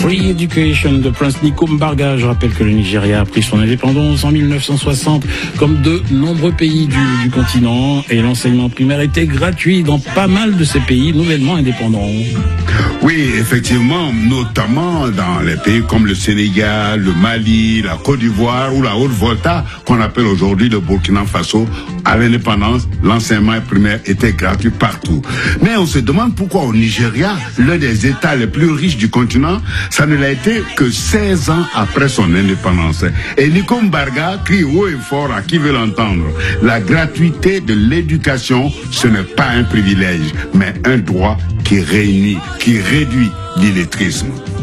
Free Education de Prince Nico Mbarga. Je rappelle que le Nigeria a pris son indépendance en 1960, comme de nombreux pays du continent, et l'enseignement primaire était gratuit dans pas mal de ces pays nouvellement indépendants. Oui, effectivement, notamment dans les pays comme le Sénégal, le Mali, la Côte d'Ivoire ou la Haute-Volta, qu'on appelle aujourd'hui le Burkina Faso. À l'indépendance, l'enseignement primaire était gratuit partout. Mais on se demande pourquoi au Nigeria, l'un des États les plus riches du continent, ça ne l'a été que 16 ans après son indépendance. Et Nico Mbarga crie haut et fort à qui veut l'entendre. La gratuité de l'éducation, ce n'est pas un privilège, mais un droit qui réunit, qui réduit l'illettrisme.